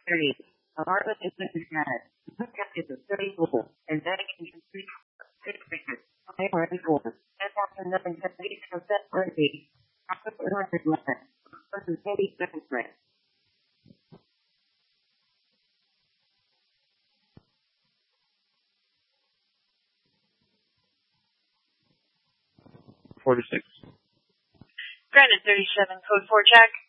30. Apartment is 59. Hookup is a 34. And dedication 6 figures. I am ready for it. 10,000 set early. After 100 left. Versus 87th grade. $46. Granted 37, code 4 check.